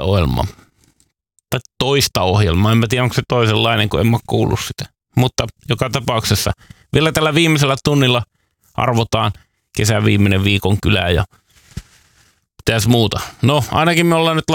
ohjelmaa. Tai toista ohjelmaa. En mä tiedä, onko se toisenlainen, kun en mä kuullut sitä. Mutta joka tapauksessa vielä tällä viimeisellä tunnilla arvotaan kesän viimeinen viikon kylää ja mitäs muuta. No, ainakin me ollaan nyt